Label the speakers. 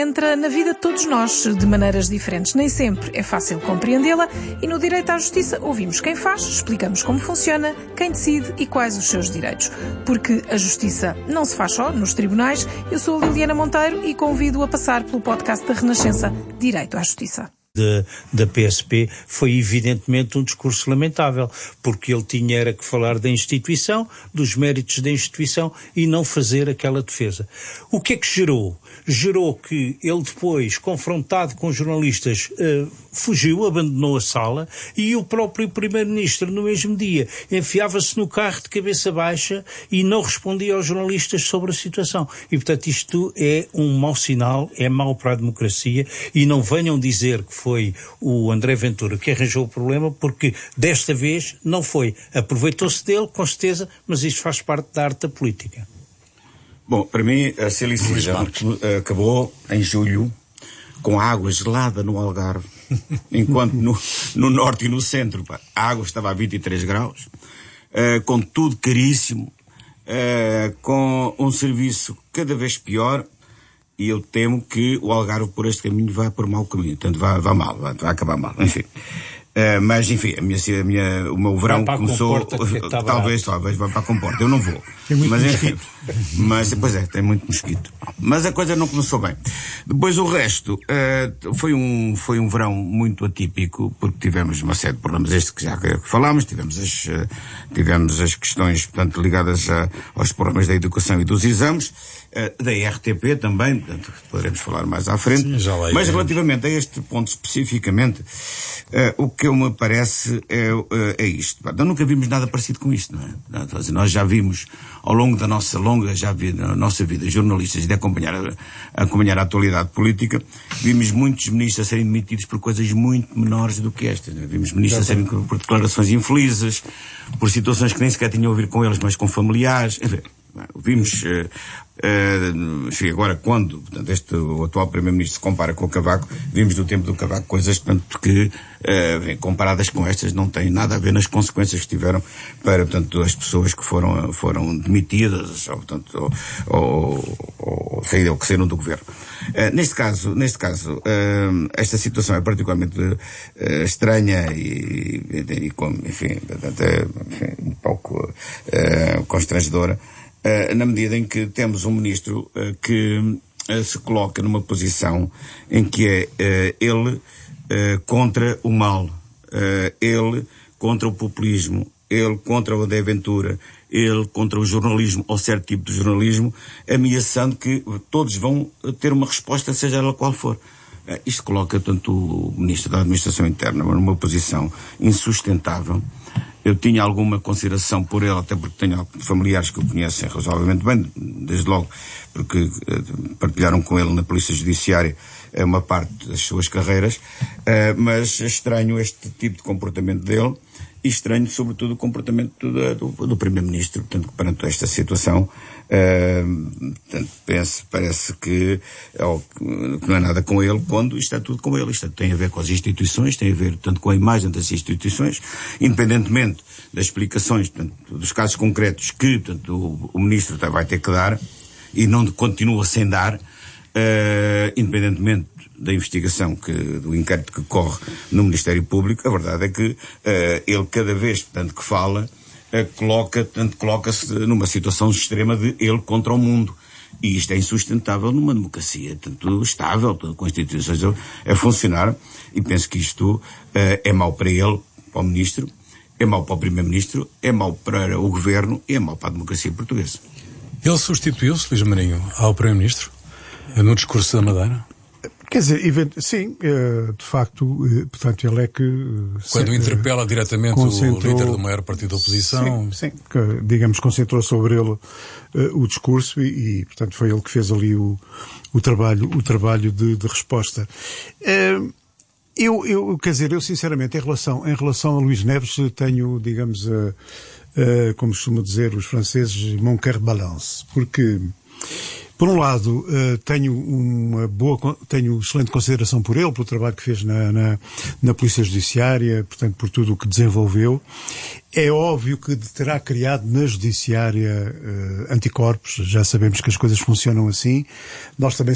Speaker 1: Entra na vida de todos nós de maneiras diferentes. Nem sempre é fácil compreendê-la e no direito à justiça ouvimos quem faz, explicamos como funciona, quem decide e quais os seus direitos. Porque a justiça não se faz só nos tribunais. Eu sou a Liliana Monteiro e convido a passar pelo podcast da Renascença Direito à Justiça.
Speaker 2: Da PSP foi evidentemente um discurso lamentável, porque ele tinha que falar da instituição, dos méritos da instituição e não fazer aquela defesa. O que é que gerou? Gerou que ele depois, confrontado com jornalistas, fugiu, abandonou a sala e o próprio Primeiro-Ministro no mesmo dia enfiava-se no carro de cabeça baixa e não respondia aos jornalistas sobre a situação. E portanto isto é um mau sinal, é mau para a democracia e não venham dizer que foi o André Ventura que arranjou o problema, porque desta vez não foi. Aproveitou-se dele, com certeza, mas isto faz parte da arte da política.
Speaker 3: Bom, para mim a silicidade acabou em julho com a água gelada no Algarve, enquanto no norte e no centro a água estava a 23 graus, com tudo caríssimo, com um serviço cada vez pior. E eu temo que o Algarve por este caminho vai por mau caminho. Portanto, vai mal, vai acabar mal. Enfim. Mas, enfim, o meu verão começou... Talvez vai para a comporta. Eu não vou. Mas, enfim. Pois é, tem muito mosquito. Mas a coisa não começou bem. Depois o resto, foi um verão muito atípico, porque tivemos uma série de problemas, este que já falámos, tivemos as questões, portanto, ligadas aos problemas da educação e dos exames, da RTP também, portanto, poderemos falar mais à frente. Sim, mas relativamente a este ponto especificamente, o que eu me parece é isto. Nós nunca vimos nada parecido com isto, não é? Nós já vimos, ao longo da nossa nossa vida, jornalistas, de acompanhar a atualidade política, vimos muitos ministros a serem demitidos por coisas muito menores do que estas. Não é? Vimos ministros a serem por declarações infelizes, por situações que nem sequer tinham a ver com eles, mas com familiares. Enfim, vimos... enfim, agora quando, portanto, o atual Primeiro-Ministro se compara com o Cavaco, vimos do tempo do Cavaco coisas, portanto, que comparadas com estas não têm nada a ver nas consequências que tiveram para, portanto, as pessoas que foram demitidas ou que saíram do governo. Neste caso, esta situação é particularmente estranha e um pouco constrangedora, na medida em que temos um ministro que se coloca numa posição em que é ele contra o mal, ele contra o populismo, ele contra o André Ventura, ele contra o jornalismo, ou certo tipo de jornalismo, ameaçando que todos vão ter uma resposta, seja ela qual for. Isto coloca, tanto o Ministro da Administração Interna numa posição insustentável. Eu tinha alguma consideração por ele, até porque tenho familiares que o conhecem razoavelmente bem, desde logo, porque partilharam com ele na Polícia Judiciária uma parte das suas carreiras, mas estranho este tipo de comportamento dele e estranho, sobretudo, o comportamento do Primeiro-Ministro, portanto, perante esta situação, parece que não é nada com ele, quando isto é tudo com ele. Isto tem a ver com as instituições, tem a ver, tanto com a imagem das instituições, independentemente das explicações, portanto, dos casos concretos que, portanto, o Ministro vai ter que dar, e não continua sem dar, independentemente da investigação, do inquérito que corre no Ministério Público. A verdade é que ele, cada vez, portanto, que fala, coloca-se numa situação extrema de ele contra o mundo. E isto é insustentável numa democracia, tanto estável, com instituições a funcionar, e penso que isto é mau para ele, para o Ministro, é mau para o Primeiro-Ministro, é mau para o Governo e é mau para a democracia portuguesa.
Speaker 4: Ele substituiu-se, Luís Marinho, ao Primeiro-Ministro, no discurso da Madeira?
Speaker 5: Quer dizer, sim, de facto, portanto, ele é que...
Speaker 4: Quando interpela diretamente o líder do maior partido da oposição...
Speaker 5: Sim, que, digamos, concentrou sobre ele o discurso e, portanto, foi ele que fez ali o trabalho de resposta. Quer dizer, eu sinceramente, em relação a Luís Neves, tenho, digamos, como costumam dizer os franceses, mon cœur balance, porque... Por um lado, tenho excelente consideração por ele, pelo trabalho que fez na Polícia Judiciária, portanto, por tudo o que desenvolveu. É óbvio que terá criado na Judiciária anticorpos, já sabemos que as coisas funcionam assim. Nós também